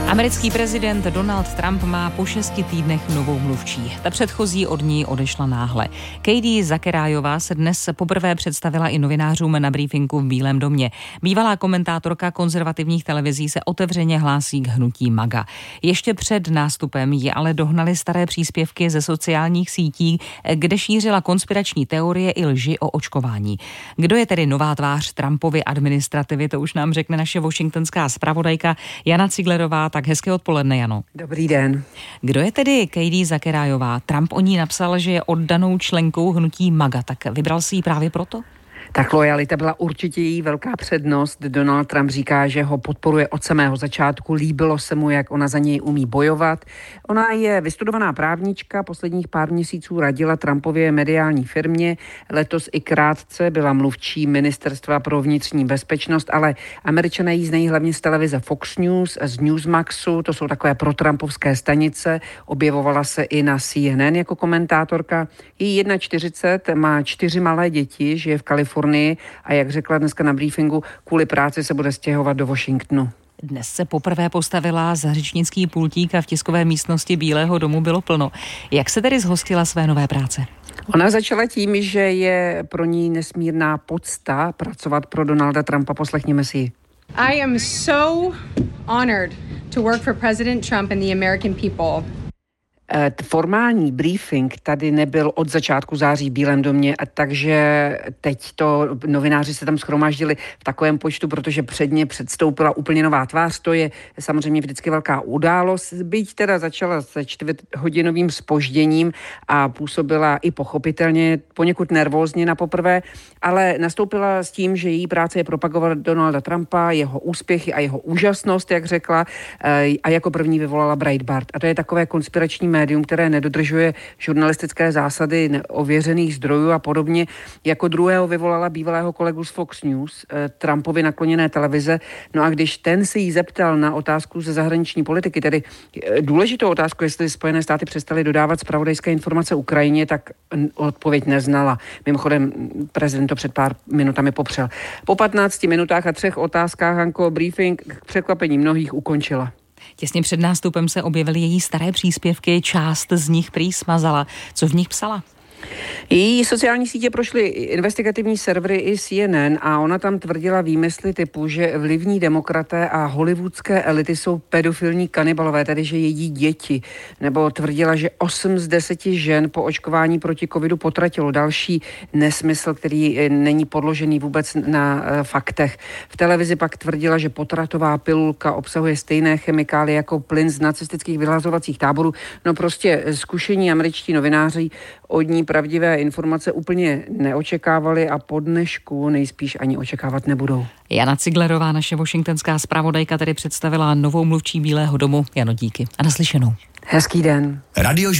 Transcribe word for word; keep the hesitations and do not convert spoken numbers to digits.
Americký prezident Donald Trump má po šesti týdnech novou mluvčí. Ta předchozí od ní odešla náhle. Katie Zakerajová se dnes poprvé představila i novinářům na briefingu v Bílém domě. Bývalá komentátorka konzervativních televizí se otevřeně hlásí k hnutí MAGA. Ještě před nástupem ji ale dohnaly staré příspěvky ze sociálních sítí, kde šířila konspirační teorie i lži o očkování. Kdo je tedy nová tvář Trumpovy administrativy, to už nám řekne naše washingtonská zpravodajka Jana Ciglerová. Tak hezké odpoledne, Jano. Dobrý den. Kdo je tedy Katie Zakerajová? Trump o ní napsal, že je oddanou členkou hnutí MAGA, tak vybral si ji právě proto? Tak lojalita byla určitě její velká přednost. Donald Trump říká, že ho podporuje od samého začátku. Líbilo se mu, jak ona za něj umí bojovat. Ona je vystudovaná právnička, posledních pár měsíců radila Trumpově mediální firmě. Letos i krátce byla mluvčí ministerstva pro vnitřní bezpečnost, ale Američané jí znají hlavně z televize Fox News, z Newsmaxu, to jsou takové protrampovské stanice. Objevovala se i na C N N jako komentátorka. Její čtyřicet jedna, má čtyři malé děti, žije v Kalifornii a jak řekla dneska na briefingu, kvůli práci se bude stěhovat do Washingtonu. Dnes se poprvé postavila za řečnický pultík a v tiskové místnosti Bílého domu bylo plno. Jak se tedy zhostila své nové práce? Ona začala tím, že je pro ní nesmírná podsta pracovat pro Donalda Trumpa. Poslechněme si ji. I am so honored to work for President Trump and the American people. Formální briefing tady nebyl od začátku září v Bílém domě, a takže teď to novináři se tam shromáždili v takovém počtu, protože před ně předstoupila úplně nová tvář. To je samozřejmě vždycky velká událost. Byť teda začala se čtvrthodinovým zpožděním a působila i pochopitelně poněkud nervózně na poprvé, ale nastoupila s tím, že její práce je propagovat Donalda Trumpa, jeho úspěchy a jeho úžasnost, jak řekla, a jako první vyvolala Breitbart. A to je takové konspirační médium, které nedodržuje žurnalistické zásady ověřených zdrojů a podobně. Jako druhého vyvolala bývalého kolegu z Fox News, Trumpovi nakloněné televize. No a když ten se jí zeptal na otázku ze zahraniční politiky, tedy důležitou otázku, jestli Spojené státy přestaly dodávat zpravodajské informace Ukrajině, tak odpověď neznala. Mimochodem, prezident to před pár minutami popřel. Po patnácti minutách a třech otázkách Hanko briefing k překvapení mnohých ukončila. Těsně před nástupem se objevily její staré příspěvky, část z nich prý smazala. Co v nich psala? Její sociální sítě prošly investigativní servery i C N N a ona tam tvrdila výmysly typu, že vlivní demokraté a hollywoodské elity jsou pedofilní kanibalové, tedy že jedí děti. Nebo tvrdila, že osm z deseti žen po očkování proti covidu potratilo. Další nesmysl, který není podložený vůbec na faktech. V televizi pak tvrdila, že potratová pilulka obsahuje stejné chemikálie jako plyn z nacistických vyhlazovacích táborů. No prostě zkušení američtí novináři od ní pravdivé informace úplně neočekávali a po dnešku nejspíš ani očekávat nebudou. Jana Ciglerová, naše washingtonská zpravodajka, tedy představila novou mluvčí Bílého domu. Jano, díky a naslyšenou. Hezký den. Radio